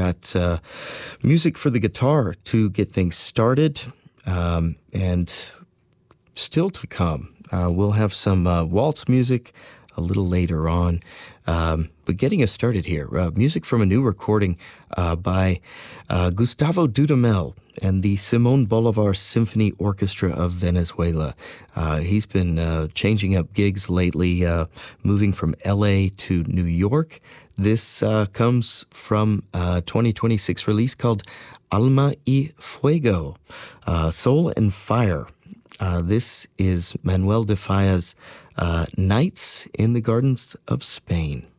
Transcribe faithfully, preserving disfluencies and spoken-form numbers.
got uh, music for the guitar to get things started, um, and still to come. Uh, we'll have some uh, waltz music a little later on. Um, but getting us started here, uh, music from a new recording uh, by uh, Gustavo Dudamel and the Simón Bolívar Symphony Orchestra of Venezuela. Uh, he's been uh, changing up gigs lately, uh, moving from L A to New York. This uh, comes from a twenty twenty-six release called Alma y Fuego, uh, Soul and Fire. Uh, this is Manuel de Falla's uh, Nights in the Gardens of Spain.